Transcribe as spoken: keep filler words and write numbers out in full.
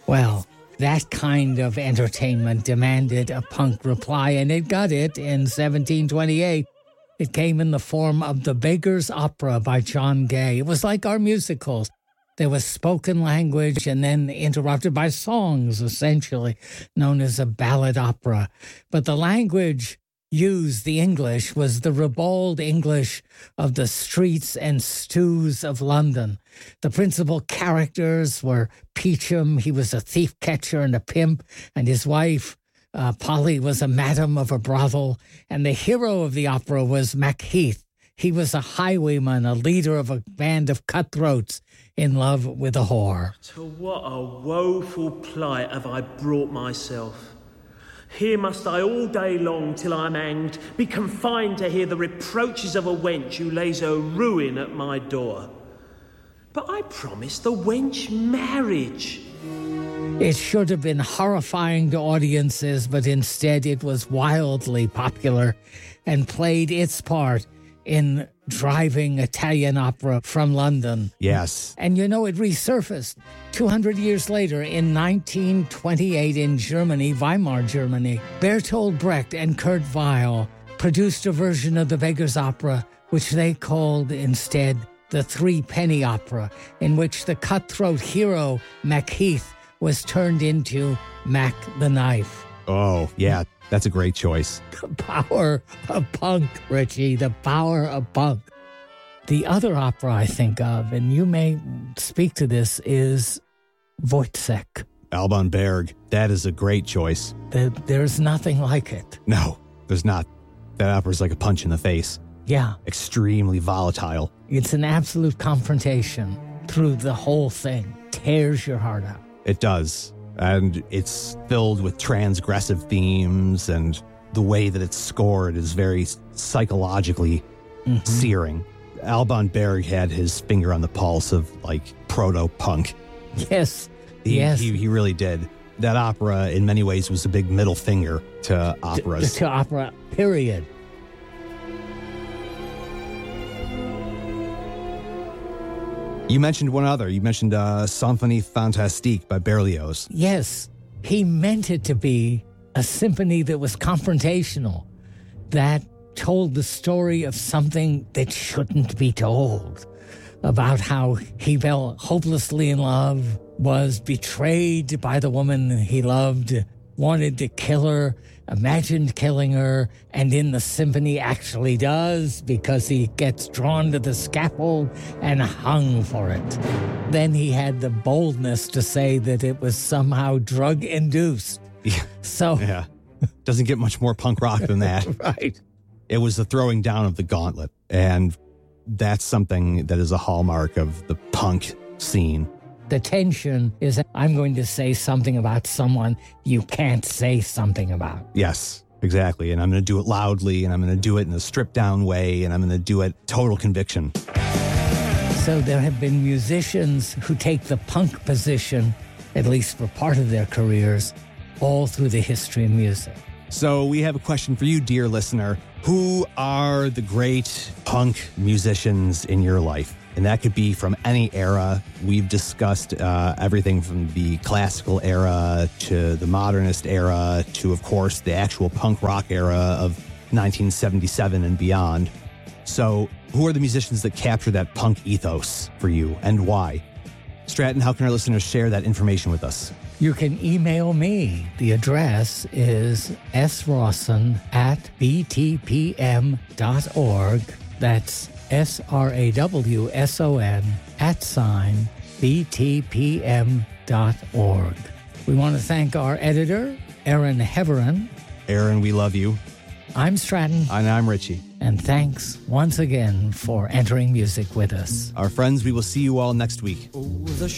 Well, that kind of entertainment demanded a punk reply, and it got it in seventeen twenty-eight. It came in the form of The Beggar's Opera by John Gay. It was like our musicals. There was spoken language and then interrupted by songs, essentially, known as a ballad opera. But the language used, the English, was the ribald English of the streets and stews of London. The principal characters were Peachum, he was a thief catcher and a pimp, and his wife, uh, Polly, was a madam of a brothel, and the hero of the opera was Macheath. He was a highwayman, a leader of a band of cutthroats in love with a whore. To what a woeful plight have I brought myself. Here must I all day long till I'm hanged be confined to hear the reproaches of a wench who lays her ruin at my door. But I promised the wench marriage. It should have been horrifying to audiences, but instead it was wildly popular and played its part in driving Italian opera from London. Yes. And you know, it resurfaced two hundred years later in nineteen twenty-eight in Germany, Weimar, Germany. Bertolt Brecht and Kurt Weill produced a version of The Beggar's Opera, which they called instead the Three Penny Opera, in which the cutthroat hero, Macheath, was turned into Mac the Knife. Oh, yeah, that's a great choice. The power of punk, Richie, the power of punk. The other opera I think of, and you may speak to this, is Wojciech. Alban Berg, that is a great choice. The, there's nothing like it. No, there's not. That opera's like a punch in the face. Yeah. Extremely volatile. It's an absolute confrontation through the whole thing. Tears your heart out. It does. And it's filled with transgressive themes, and the way that it's scored is very psychologically mm-hmm. searing. Alban Berg had his finger on the pulse of, like, proto-punk. Yes, he, yes. He, he really did. That opera, in many ways, was a big middle finger to operas. To, to opera, period. You mentioned one other. You mentioned uh, Symphonie Fantastique by Berlioz. Yes. He meant it to be a symphony that was confrontational, that told the story of something that shouldn't be told, about how he fell hopelessly in love, was betrayed by the woman he loved, wanted to kill her, imagined killing her, and in the symphony actually does, because he gets drawn to the scaffold and hung for it. Then he had the boldness to say that it was somehow drug-induced. Yeah. So, yeah. Doesn't get much more punk rock than that. Right. It was the throwing down of the gauntlet, and that's something that is a hallmark of the punk scene. The tension is, I'm going to say something about someone you can't say something about. Yes, exactly. And I'm going to do it loudly, and I'm going to do it in a stripped-down way, and I'm going to do it total conviction. So there have been musicians who take the punk position, at least for part of their careers, all through the history of music. So we have a question for you, dear listener. Who are the great punk musicians in your life? And that could be from any era. We've discussed uh, everything from the classical era to the modernist era to, of course, the actual punk rock era of nineteen seventy-seven and beyond. So who are the musicians that capture that punk ethos for you, and why? Stratton, how can our listeners share that information with us? You can email me. The address is srawson at b t p m dot org. That's S R A W S O N at sign B T P M dot org. We want to thank our editor, Aaron Heverin. Aaron, we love you. I'm Stratton. And I'm Richie. And thanks once again for entering music with us. Our friends, we will see you all next week. Oh, the